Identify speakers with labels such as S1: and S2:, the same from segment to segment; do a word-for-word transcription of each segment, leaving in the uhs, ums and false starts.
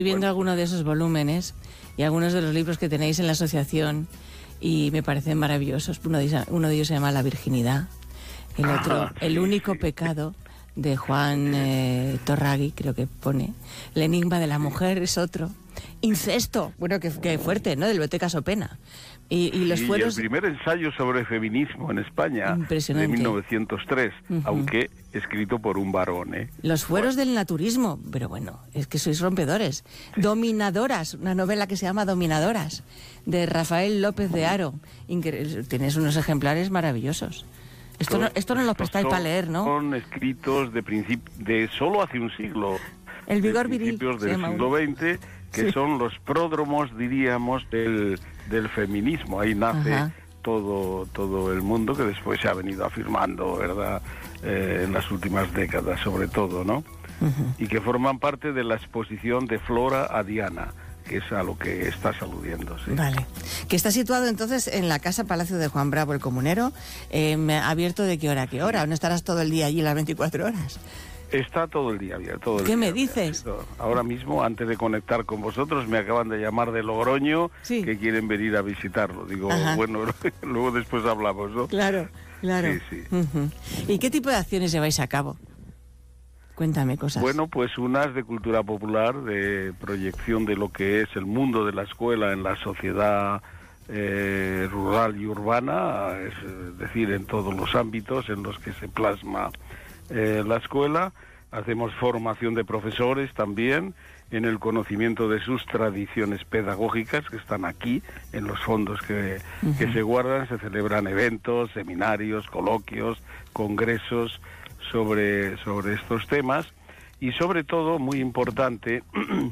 S1: viendo
S2: bueno,
S1: algunos de esos volúmenes y algunos de los libros que tenéis en la asociación y me parecen maravillosos. Uno de ellos, uno de ellos se llama La virginidad, el otro,
S2: ah,
S1: El
S2: sí,
S1: único
S2: sí.
S1: pecado, de Juan eh, Torragui, creo que pone. El enigma de la mujer es otro. Incesto, bueno, que, que fuerte, ¿no? De Biblioteca Sopena. Y, y los
S2: Sí,
S1: fueros...
S2: y el primer ensayo sobre feminismo en España,
S1: Impresionante.
S2: de mil novecientos tres,
S1: Uh-huh.
S2: aunque escrito por un varón, ¿eh?
S1: Los fueros del naturismo, pero bueno, es que sois rompedores. Dominadoras, una novela que se llama Dominadoras, de Rafael López de Haro. Incre- Tienes unos ejemplares maravillosos. Esto no, esto no lo
S2: Estos
S1: prestáis
S2: son-
S1: para leer, ¿no?
S2: Son escritos de princip- de solo hace un siglo.
S1: El vigor
S2: de
S1: viril.
S2: principios
S1: se
S2: del
S1: llama
S2: siglo
S1: uno.
S2: veinte, que
S1: Sí.
S2: son los pródromos, diríamos, del, del feminismo. Ahí nace
S1: Ajá.
S2: todo todo el mundo, que después se ha venido afirmando, ¿verdad?, eh, en las últimas décadas, sobre todo, ¿no?
S1: Ujú.
S2: Y que forman parte de la exposición de Flora a Diana, que es a lo que estás aludiendo, sí.
S1: Vale. Que está situado entonces en la Casa Palacio de Juan Bravo, el Comunero, eh, abierto de qué hora a qué hora. ¿O no estarás todo el día allí las veinticuatro horas?
S2: Está todo el día abierto. Todo el
S1: ¿Qué
S2: día
S1: me
S2: abierto.
S1: dices?
S2: Ahora mismo, antes de conectar con vosotros, me acaban de llamar de Logroño,
S1: Sí.
S2: que quieren venir a visitarlo. Digo,
S1: Ajá.
S2: bueno, luego después hablamos, ¿no?
S1: Claro, claro.
S2: Sí, sí.
S1: Ujú. ¿Y qué tipo de acciones lleváis a cabo? Cuéntame cosas.
S2: Bueno, pues unas de cultura popular, de proyección de lo que es el mundo de la escuela en la sociedad eh, rural y urbana, es decir, en todos los ámbitos en los que se plasma eh, la escuela. Hacemos formación de profesores también en el conocimiento de sus tradiciones pedagógicas, que están aquí, en los fondos que, uh-huh. que se guardan. Se celebran eventos, seminarios, coloquios, congresos sobre, sobre estos temas. Y sobre todo, muy importante,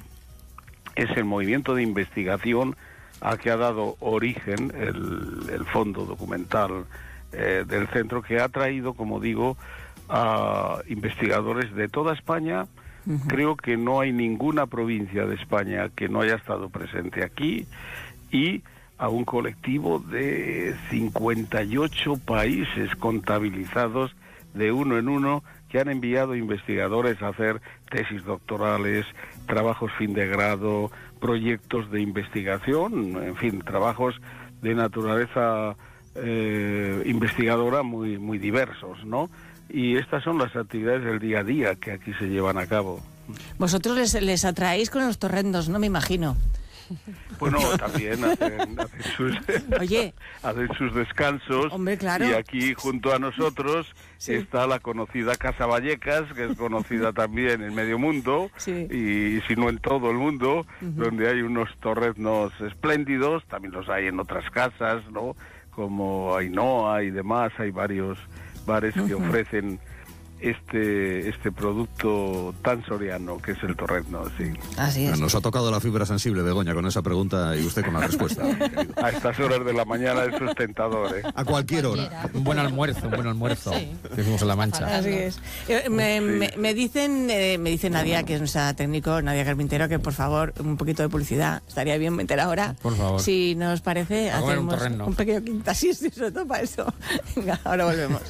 S2: es el movimiento de investigación a que ha dado origen el, el fondo documental eh, del centro, que ha traído, como digo, a investigadores de toda España. Uh-huh. Creo que no hay ninguna provincia de España que no haya estado presente aquí, y a un colectivo de cincuenta y ocho países contabilizados de uno en uno, que han enviado investigadores a hacer tesis doctorales, trabajos fin de grado, proyectos de investigación, en fin, trabajos de naturaleza eh, investigadora muy, muy diversos, ¿no? Y estas son las actividades del día a día que aquí se llevan a cabo.
S1: Vosotros les, les atraéis con los torrendos, ¿no? Me imagino.
S2: Bueno, también hacen, hacen, sus,
S1: Oye,
S2: hacen sus descansos.
S1: Hombre, claro.
S2: Y aquí junto a nosotros sí. está la conocida Casa Vallecas, que es conocida también en medio mundo,
S1: sí.
S2: y si no en todo el mundo, uh-huh. donde hay unos torreznos espléndidos. También los hay en otras casas, ¿no? Como Ainhoa y demás. Hay varios bares uh-huh. que ofrecen este este producto tan soriano que es el torrezno, sí.
S1: Así es.
S3: Nos ha tocado la fibra sensible, Begoña, con esa pregunta, y usted con la respuesta.
S2: A estas horas de la mañana es sustentador, ¿eh?
S3: A cualquier hora.
S4: Un buen almuerzo, un buen almuerzo.
S5: Sí.
S4: Decimos en La Mancha.
S1: Así es. Eh, me,
S2: sí.
S1: me, me dicen eh, me dice Nadia, que es nuestra técnico, Nadia Carpintero, que por favor, un poquito de publicidad. Estaría bien meter ahora.
S4: Por favor.
S1: Si nos parece,
S4: a
S1: hacemos
S4: un,
S1: un, un pequeño quintasís, sobre todo para eso. Venga, ahora volvemos.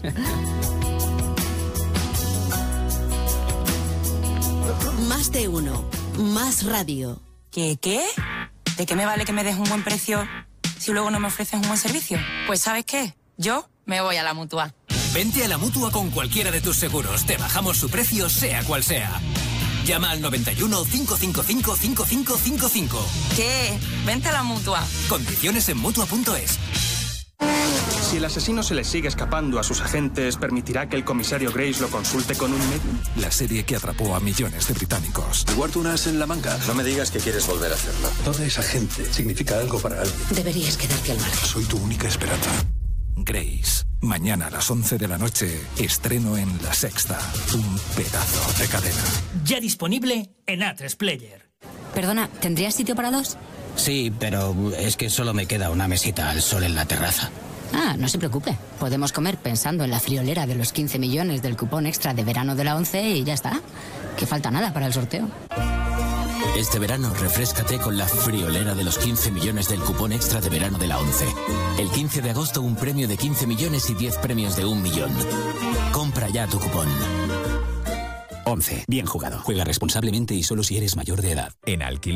S6: Más de uno, más radio.
S5: ¿Qué qué? ¿De qué me vale que me des un buen precio si luego no me ofreces un buen servicio? Pues ¿sabes qué? Yo me voy a la Mutua.
S7: Vente a la Mutua con cualquiera de tus seguros. Te bajamos su precio, sea cual sea. Llama al noventa y uno, cinco cinco cinco, cinco cinco cinco cinco.
S5: ¿Qué? Vente a la Mutua.
S7: Condiciones en Mutua punto es.
S8: Si el asesino se le sigue escapando a sus agentes, ¿permitirá que el comisario Grace lo consulte con un médium?
S9: La serie que atrapó a millones de británicos.
S10: Guardo unas en la manga.
S11: No me digas que quieres volver a hacerlo.
S10: Toda esa gente significa algo para alguien.
S6: Deberías quedarte al margen.
S9: Soy tu única esperanza. Grace. Mañana a las once de la noche, estreno en La Sexta. Un pedazo de cadena.
S7: Ya disponible en A tres Player.
S6: Perdona, ¿tendrías sitio para dos?
S12: Sí, pero es que solo me queda una mesita al sol en la terraza.
S6: Ah, no se preocupe. Podemos comer pensando en la friolera de los quince millones del cupón extra de verano de la once y ya está. Que falta nada para el sorteo.
S13: Este verano, refréscate con la friolera de los quince millones del cupón extra de verano de la once. El quince de agosto, un premio de quince millones y diez premios de un millón. Compra ya tu cupón.
S14: once. Bien jugado. Juega responsablemente y solo si eres mayor de edad.
S15: En Alquiler